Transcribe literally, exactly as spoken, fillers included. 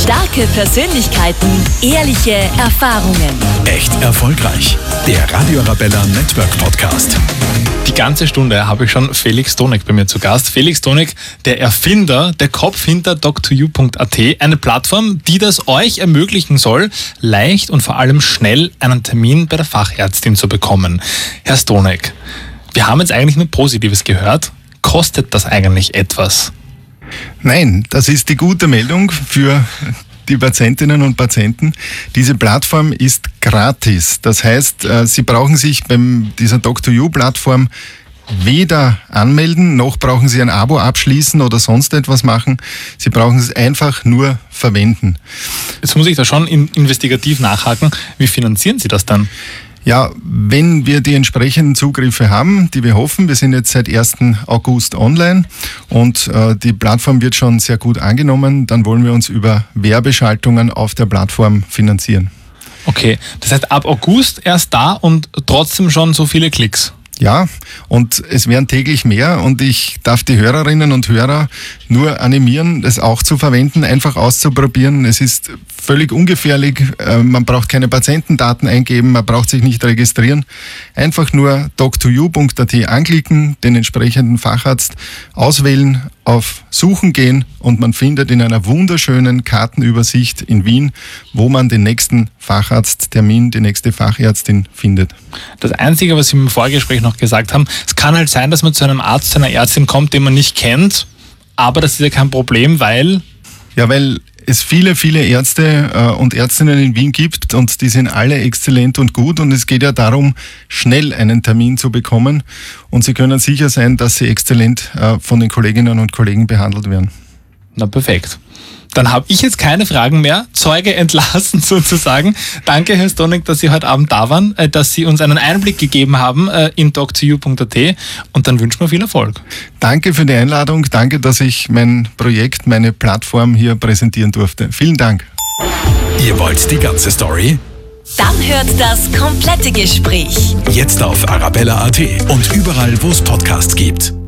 Starke Persönlichkeiten, ehrliche Erfahrungen. Echt erfolgreich. Der Radio Arabella Network Podcast. Die ganze Stunde habe ich schon Felix Donek bei mir zu Gast. Felix Donek, der Erfinder, der Kopf hinter doc to you punkt a t, eine Plattform, die das euch ermöglichen soll, leicht und vor allem schnell einen Termin bei der Fachärztin zu bekommen. Herr Stonek, wir haben jetzt eigentlich nur Positives gehört. Kostet das eigentlich etwas? Nein, das ist die gute Meldung für die Patientinnen und Patienten. Diese Plattform ist gratis. Das heißt, Sie brauchen sich bei dieser doc to you Plattform weder anmelden, noch brauchen Sie ein Abo abschließen oder sonst etwas machen. Sie brauchen es einfach nur verwenden. Jetzt muss ich da schon investigativ nachhaken. Wie finanzieren Sie das dann? Ja, wenn wir die entsprechenden Zugriffe haben, die wir hoffen, wir sind jetzt seit ersten August online und äh, die Plattform wird schon sehr gut angenommen, dann wollen wir uns über Werbeschaltungen auf der Plattform finanzieren. Okay, das heißt ab August erst da und trotzdem schon so viele Klicks? Ja, und es werden täglich mehr und ich darf die Hörerinnen und Hörer nur animieren, das auch zu verwenden, einfach auszuprobieren. Es ist völlig ungefährlich, man braucht keine Patientendaten eingeben, man braucht sich nicht registrieren. Einfach nur doc to you punkt a t anklicken, den entsprechenden Facharzt auswählen, auf Suchen gehen und man findet in einer wunderschönen Kartenübersicht in Wien, wo man den nächsten Facharzttermin, die nächste Fachärztin findet. Das Einzige, was Sie im Vorgespräch noch gesagt haben, es kann halt sein, dass man zu einem Arzt, zu einer Ärztin kommt, den man nicht kennt, aber das ist ja kein Problem, weil... Ja, weil es viele, viele Ärzte äh, und Ärztinnen in Wien gibt und die sind alle exzellent und gut und es geht ja darum, schnell einen Termin zu bekommen und Sie können sicher sein, dass Sie exzellent äh, von den Kolleginnen und Kollegen behandelt werden. Na perfekt. Dann habe ich jetzt keine Fragen mehr. Zeuge entlassen sozusagen. Danke, Herr Stonek, dass Sie heute Abend da waren, dass Sie uns einen Einblick gegeben haben in doc to you punkt a t und dann wünschen wir viel Erfolg. Danke für die Einladung. Danke, dass ich mein Projekt, meine Plattform hier präsentieren durfte. Vielen Dank. Ihr wollt die ganze Story? Dann hört das komplette Gespräch Jetzt auf arabella punkt a t und überall, wo es Podcasts gibt.